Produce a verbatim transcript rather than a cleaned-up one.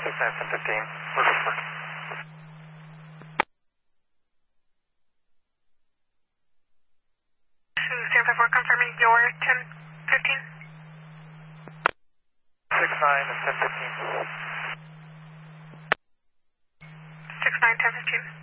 six nine ten fifteen. We're good for. San five four confirming your ten fifteen. six nine and ten fifteen. six nine ten fifteen.